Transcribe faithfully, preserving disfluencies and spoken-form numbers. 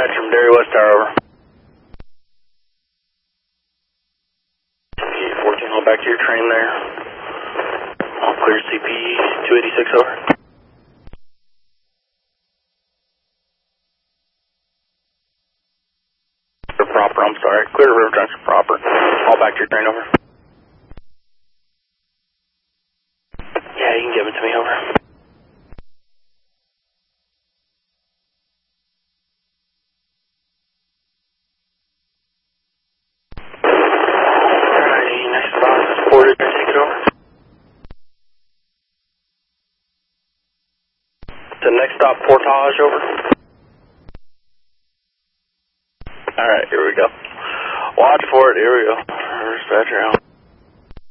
dispatch from Dairy West Tower, over. fourteen, hold back to your train there. All clear C P two eighty-six, over. Proper, I'm sorry. Clear to River Junction proper. All back to your train, over. Yeah, you can give it to me, over. Alrighty, next box is ported. Can I take it over? The next stop, Portage, over. Alright, here we go. Watch for it, here we go. Dispatcher out.